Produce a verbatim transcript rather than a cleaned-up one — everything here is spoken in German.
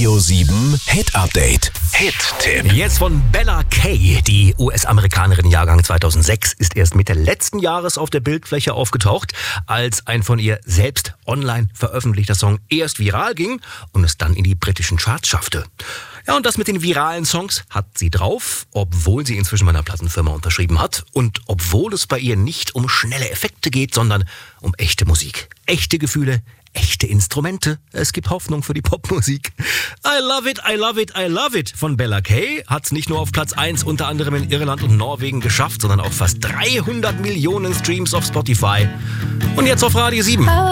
Radio sieben Hit Update. Hit-Tipp. Jetzt von Bella Kay. Die U S-Amerikanerin Jahrgang zweitausendsechs ist erst Mitte letzten Jahres auf der Bildfläche aufgetaucht, als ein von ihr selbst online veröffentlichter Song erst viral ging und es dann in die britischen Charts schaffte. Ja, und das mit den viralen Songs hat sie drauf, obwohl sie inzwischen bei einer Plattenfirma unterschrieben hat und obwohl es bei ihr nicht um schnelle Effekte geht, sondern um echte Musik, echte Gefühle, echte Instrumente. Es gibt Hoffnung für die Popmusik. I love it, I love it, I love it von Bella Kay hat's nicht nur auf Platz eins unter anderem in Irland und Norwegen geschafft, sondern auch fast dreihundert Millionen Streams auf Spotify. Und jetzt auf Radio sieben.